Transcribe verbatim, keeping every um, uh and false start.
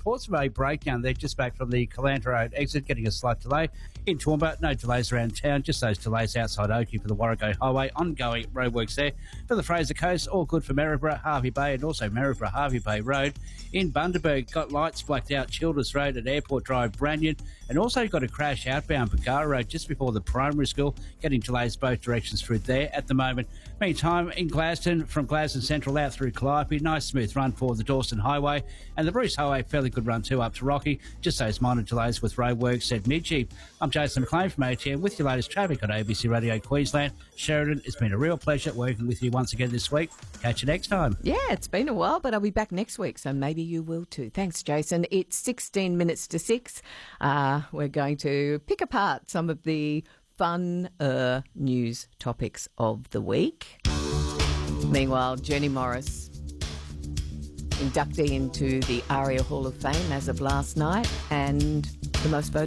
reports of a breakdown. They're just back from the Calanta Road exit, getting a slight delay. In Toowoomba, no delays around town, just those delays outside Oakey for the Warrego Highway. Ongoing roadworks there. For the Fraser Coast, all good for Maryborough, Harvey Bay, and also Maryborough, Harvey Bay Road. In Bundaberg, got lights blacked out, Childers Road at Airport Drive, Branyan, and also got a crash outbound Pagara Road just before the primary school, getting delays both directions through there at the moment. Meantime, in Gladstone, from Gladstone Central out through Calliope, nice smooth run for the Dawson Highway, and the Bruce Highway, fairly good run too up to Rocky, just those minor delays with roadworks at Midgey. I'm Jason McLean from A T M with your latest traffic on A B C Radio Queensland. Sheridan, it's been a real pleasure working with you once again this week. Catch you next time. Yeah, it's been a while, but I'll be back next week, so maybe you will too. Thanks, Jason. It's sixteen minutes to six. Uh, we're going to pick apart some of the fun uh, news topics of the week. Meanwhile, Jenny Morris, inductee into the ARIA Hall of Fame as of last night, and the most voted